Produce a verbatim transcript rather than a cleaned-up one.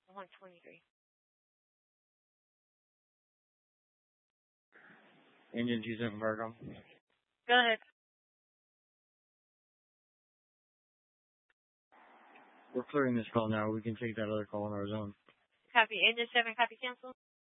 one twenty-three. Engine two seven Virgo. Go ahead. We're clearing this call now. We can take that other call on our own. Copy. Engine seven, copy cancel.